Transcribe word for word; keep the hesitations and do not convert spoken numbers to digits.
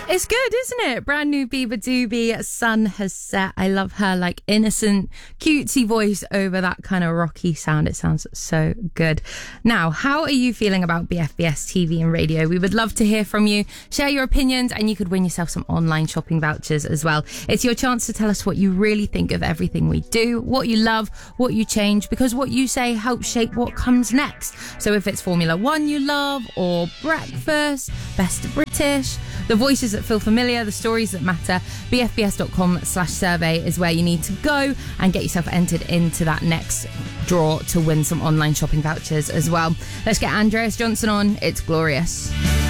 It's good, isn't it? Brand new Bieber Doobie, Sun has set. I love her like innocent, cutesy voice over that kind of rocky sound. It sounds so good. Now, how are you feeling about B F B S T V and radio? We would love to hear from you. Share your opinions and you could win yourself some online shopping vouchers as well. It's your chance to tell us what you really think of everything we do, what you love, what you change, because what you say helps shape what comes next. So if it's Formula One you love, or breakfast, Best of British, the voices that feel familiar, the stories that matter, b f b s dot com slash survey is where you need to go and get yourself entered into that next draw to win some online shopping vouchers as well. Let's get Andreas Johnson on. It's Glorious.